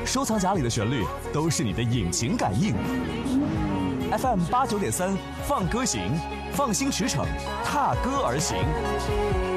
收藏夹里的旋律都是你的引擎感应。FM 89.3，放歌行，放心驰骋，踏歌而行。